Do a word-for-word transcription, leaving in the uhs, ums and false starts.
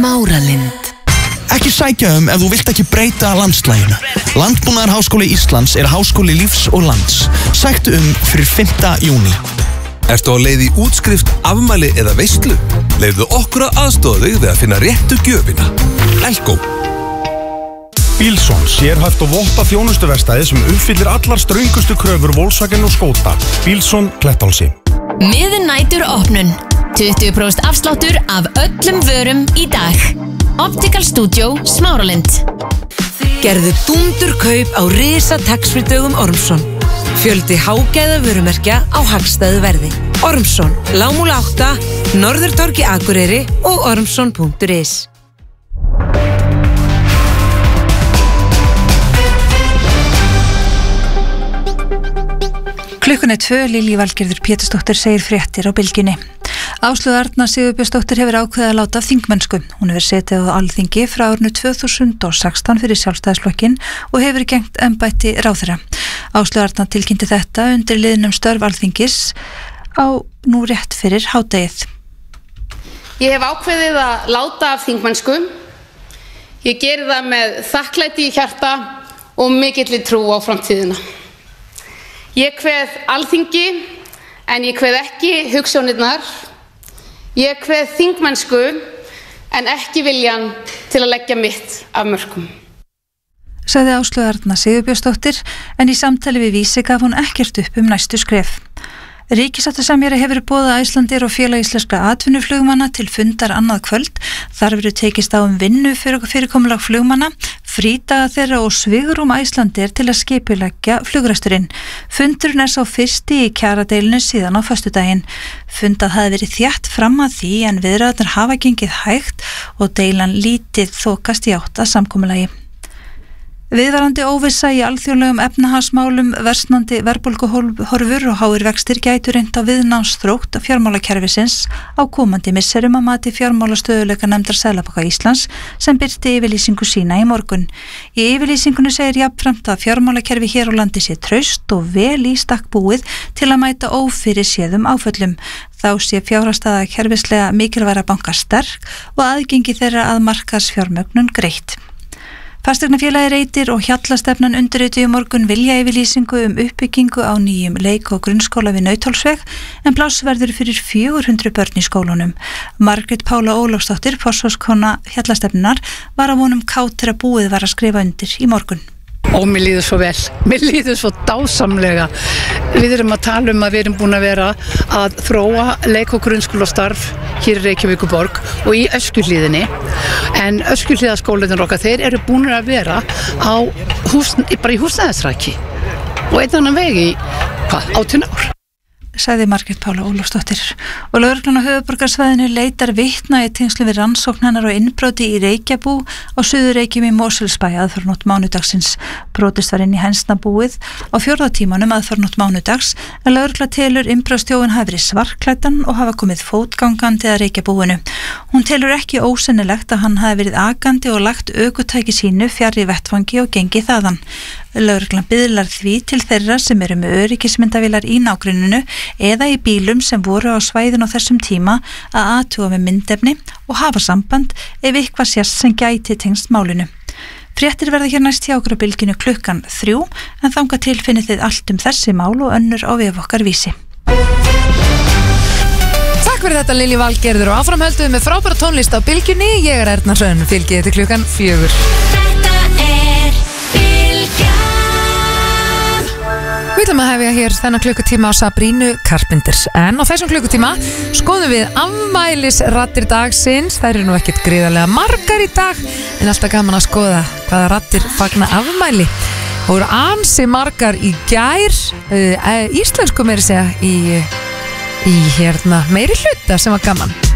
Smáralind. Ekki sækja um ef þú vilt ekki breyta landslæginu. Landbúnaðarháskóli Íslands er háskóli lífs og lands. Sæktu um fyrir fimmta júní. Ertu á leið í útskrift, afmæli eða veislu? Leyfðu okkur að aðstoða þig við að finna réttu gjöfina. Elko. Bílsson, sérhæft og votta þjónustuverstaði sem uppfyllir allar ströngustu kröfur Volkswagen og Skoda. Bílsson, Klettálsi. Miðnætur opnun. tuttugu prósent afsláttur af öllum vörum í dag. Optical Studio, Smáralind. Gerðu dúndur kaup á risa tax-free-dögum Ormsson. Fjöldi hágæða vörumerkja á hagstæðu verði. Ormsson, Lágmúla átta, Norðurtorgi Akureyri og ormsson punktur is. Klukkan er tvö, Lilja Valgerður Pétursdóttir segir fréttir á Bylgjunni. Áslaug Arna Sigurbjörnsdóttir hefur ákveðið að láta þingmennsku. Hún hefur setið á Alþingi frá árinu tvö þúsund og sextán fyrir Sjálfstæðisflokkinn og hefur gegnt embætti ráðherra. Áslaug Arna tilkynnti þetta undir liðnum störf Alþingis á nú rétt fyrir hádegið. Ég hef ákveðið að láta af þingmennsku. Ég geri það með þakklæti í hjarta og mikilli trú á framtíðina. Ég kveð Alþingi, en ég kveð ekki hugsjónirnar. Ég kveð þingmennsku, en ekki viljan til að leggja mitt af mörkum. Sagði Áslaug Arna Sigurbjörnsdóttir, en í samtali við Vísi gaf hún ekkert upp um næstu skref. Ríkissáttasemjari hefur boðað Icelandair og Félag íslenskra atvinnuflugmanna til fundar annað kvöld. Þar verður tekist á um vinnu fyrir fyrirkomulag flugmanna, frídaga þeirra og svigrúm Icelandair til að skipuleggja flugresturinn. Fundurinn er sá fyrsti í kjaradeilinu síðan á föstudaginn. Fundað hafi verið þétt fram að því en viðræðurnar hafa gengið hægt og deilan lítið þokast í átt að samkomulagi. Viðvarandi óvissa í alþjóðlegum efnahagsmálum, versnandi verðbólguhorfur og háir vextir gætu reynt á viðnámsþrótt fjármálakerfisins á komandi misserum að mati fjármálastöðugleikanefndar Seðlabanka Íslands sem birti yfirlýsingu sína í morgun. Í yfirlýsingunni segir jafnframt að fjármálakerfi hér á landi sé traust og vel í stakk búið til að mæta ófyrirséðum áföllum. Þá sé fjárhagsstaða kerfislega mikilvægra banka sterk og aðgengi þeirra að markaðsfjármögnun greitt. Fasteignafélagið Reitir og Hjallastefnan undirrituðu í morgun viljayfirlýsingu um uppbyggingu á nýjum leik- og grunnskóla við Nauthólsveg en pláss verður fyrir fjögur hundruð börn í skólunum. Margrét Pála Ólafsdóttir, forsvarskona Hjallastefnunar, var að vonum kátt þegar búið var að skrifa undir í morgun. Og mér líður svo vel, mér líður svo dásamlega. Við erum að tala um að við erum búin að vera að þróa leik- og grunnskólastarf hér í Reykjavíkurborg og í Öskjuhlíðinni. En Öskjuhlíðaskólarnir okkar, þeir eru búin að vera á hús, bara í húsnæðisræki og einn annan vegi í, hvað, átján ár. Sagði Margrét Pála Ólafsdóttir. Og lögreglan á höfuðborgarsvæðinu leitar vitna í tengslum við rannsókn hennar og innbroti í Reykjabú á Suður-Reykjum í Mosfellsbæ aðfarnótt mánudagsins. Brotist var inn í hænsnabúið á fjórða tímanum aðfarnótt mánudags en lögregla telur innbrotstjófinn hafi verið svartklæddan og hafa komið fótgangandi að Reykjabúinu. Hún telur ekki ósennilegt að hann hafi verið akandi og lagt ökutæki sínu fjarri vettfangi og gengið þaðan. Lögreglan biðlar því til þeirra sem eru með öryggismyndavélar í nágrenninu eða í bílum sem voru á svæðinu á þessum tíma að athuga með myndefni og hafa samband ef eitthvað sést sem gæti tengst málinu. Fréttir verða hér næst hjá okkur á Bylgjunni klukkan þrjú en þangað til finnið þið allt um þessi mál og önnur á vef okkar Vísi. Takk fyrir þetta Lilja Valgerður og áframhölduð með frábæra tónlist á Bylgjunni. Ég er Erna Hrönn, fylgið til klukkan fjögur. Við ætlum að hefja hér þennan klukkutíma á Sabrínu Carpenters en á þessum klukkutíma skoðum við afmælisraddir dagsins. Þær eru nú ekkert gríðarlega margar í dag en alltaf gaman að skoða hvaða raddir fagna afmæli. Það voru ansi margar í gær, uh, íslensku meiri segja í, í hérna meiri hluta sem var gaman.